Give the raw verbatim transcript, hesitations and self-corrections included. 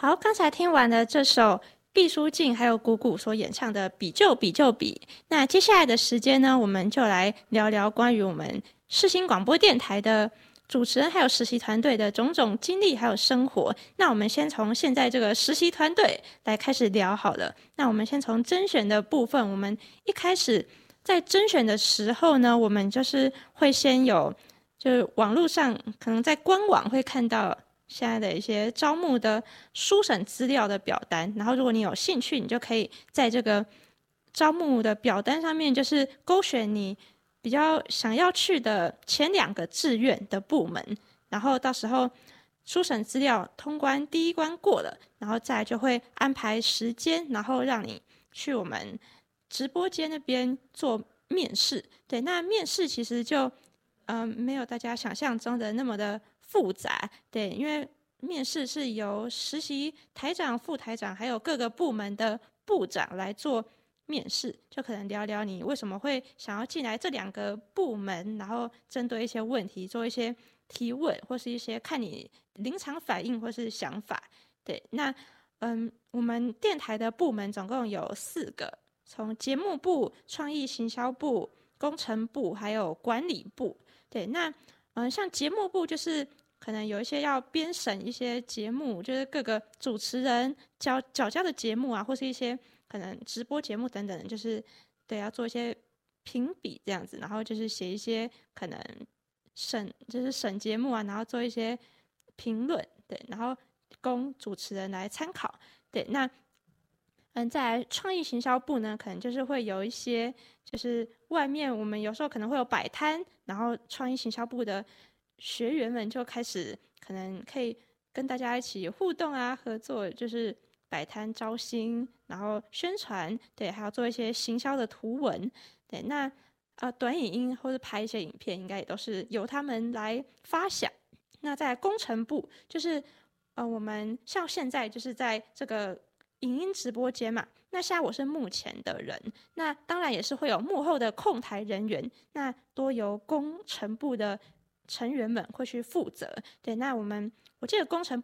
好，刚才听完了这首毕书尽还有谷谷所演唱的《比就比就比》，那接下来的时间呢，我们就来聊聊关于我们世新广播电台的主持人还有实习团队的种种经历还有生活。那我们先从现在这个实习团队来开始聊好了。那我们先从甄选的部分，我们一开始在甄选的时候呢，我们就是会先有，就是网络上可能在官网会看到现在的一些招募的书审资料的表单，然后如果你有兴趣，你就可以在这个招募的表单上面就是勾选你比较想要去的前两个志愿的部门，然后到时候书审资料通关第一关过了，然后再来就会安排时间，然后让你去我们直播间那边做面试。对，那面试其实就嗯没有大家想象中的那么的复杂。对，因为面试是由实习台长、副台长还有各个部门的部长来做面试，就可能聊聊你为什么会想要进来这两个部门，然后针对一些问题做一些提问，或是一些看你临场反应或是想法。对，那嗯，我们电台的部门总共有四个，从节目部、创意行销部、工程部还有管理部。对，那嗯，像节目部就是可能有一些要编审一些节目，就是各个主持人交缴交的节目啊，或是一些可能直播节目等等，就是对要做一些评比这样子，然后就是写一些可能审就是审节目啊，然后做一些评论，对，然后供主持人来参考。对，那嗯，在创意行销部呢，可能就是会有一些，就是外面我们有时候可能会有摆摊，然后创意行销部的学员们就开始可能可以跟大家一起互动啊，合作，就是摆摊招新，然后宣传，对，还要做一些行销的图文。对，那呃短影音或者拍一些影片，应该也都是由他们来发想。那在工程部，就是呃我们像现在就是在这个影音直播间嘛，那现在我是幕前的人，那当然也是会有幕后的控台人员，那多由工程部的成员们会去负责。对，那我们我记得工程